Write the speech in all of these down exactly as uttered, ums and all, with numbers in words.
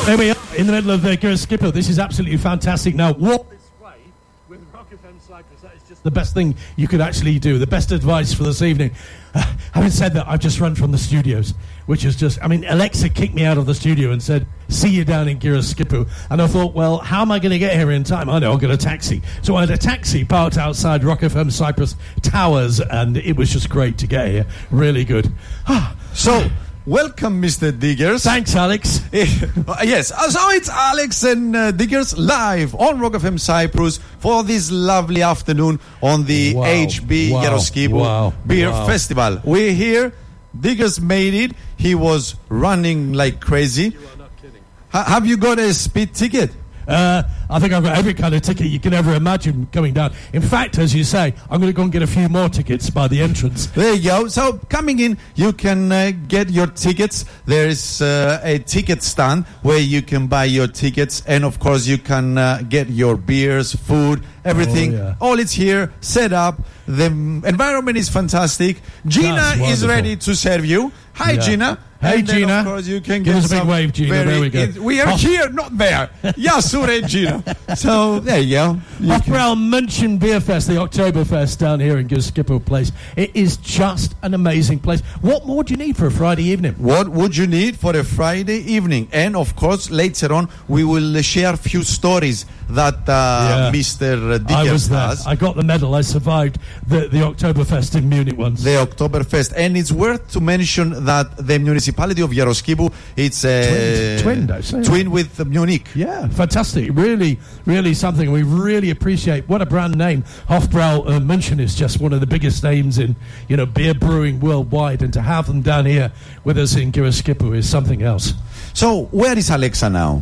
There we are, in the middle of uh, Gyroskippo. This is absolutely fantastic. Now, walk this way with Rock F M Cyprus. That is just the best thing you could actually do. The best advice for this evening. Uh, having said that, I've just run from the studios, which is just, I mean, Alexa kicked me out of the studio and said, see you down in Gyroskippo. And I thought, well, how am I going to get here in time? I know, I'll get a taxi. So I had a taxi parked outside Rock F M Cyprus Towers, and it was just great to get here. Really good. So... welcome, Mister Diggers. Thanks, Alex. Yes, so it's Alex and uh, Diggers live on Rock F M Cyprus for this lovely afternoon on the Wow. H B Wow. Gyroskippo Wow. Beer Wow. Festival. We're here. Diggers made it. He was running like crazy. You are not kidding. Ha- have you got a speed ticket? Uh, I think I've got every kind of ticket you can ever imagine coming down. In fact, as you say, I'm going to go and get a few more tickets by the entrance. There you go. So coming in, you can uh, get your tickets. There is uh, a ticket stand where you can buy your tickets, and of course you can uh, get your beers, food, everything. Oh, yeah. All it's here, set up. The environment is fantastic. Gina That's is wonderful. ready to serve you. Hi, Yeah. Gina. Hey, and then, Gina. Of course, you can Give get us a big some wave, Gina. very- There we go. it- we are Oh. here, not there. Yasure, Gina. So there you go. You can- Hofbrau München Beer Fest, the Oktoberfest down here in Gyroskippo Place. It is just an amazing place. What more do you need for a Friday evening? What would you need for a Friday evening? And of course, later on, we will share a few stories that uh, Yeah. Mister I Diggers was there. has. I got the medal. I survived the, the Oktoberfest in Munich once. The Oktoberfest. And it's worth to mention that the municipality of Gyroskippo, it's a Twin, twin, don't say that. twin with Munich. Yeah, fantastic. Really, really something. We really appreciate what a brand name. Hofbrau uh, München is just one of the biggest names in, you know, beer brewing worldwide. And to have them down here with us in Gyroskippo is something else. So, where is Alexa now?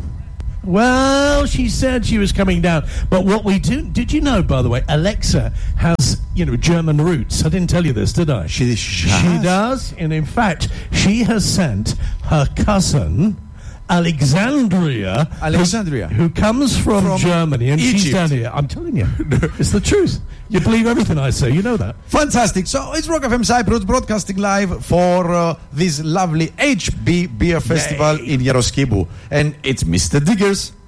Well, she said she was coming down. But what we do, did you know, by the way, Alexa has, you know, German roots. I didn't tell you this, did I? She, She does. And in fact, she has sent her cousin, Alexandria, Alexandria. who, who comes from, From Germany, and she's Egypt. down here. I'm telling you, it's the truth. You believe everything I say. You know that. Fantastic. So it's Rock F M Cyprus broadcasting live for uh, this lovely H B Beer Festival Yay. in Gyroskippo. And it's Mister Diggers.